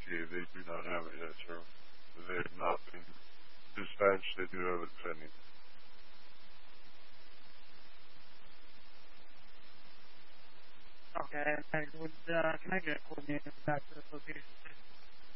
They do not have it yet, sir. They have not been dispatched. They do have it pending. Okay, and would can I get coordinated back to this location?